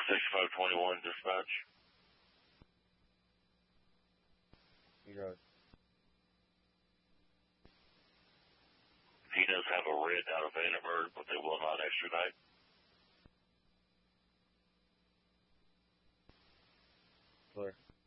6521 dispatch. You got it. He does have a writ out of Vandenberg, but they will not extradite. Clear.